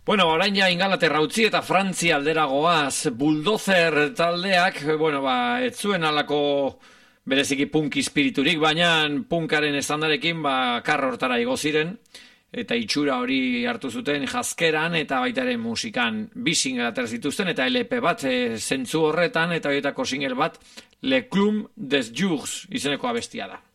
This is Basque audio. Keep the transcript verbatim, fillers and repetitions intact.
Bueno, orain ja Ingalaterra utzi eta Frantzia aldera goaz. Bulldozer taldeak, bueno, ba, ez zuen alako bereziki punk espiriturik, baina punkaren estandarekin ba, karro hortara igo ziren, eta itxura hori hartu zuten jazkeran eta baita ere musikan bi single atera zituzten, eta L P bat e, zentzu horretan, eta horietako single bat Le Club des Jours izeneko abestia da.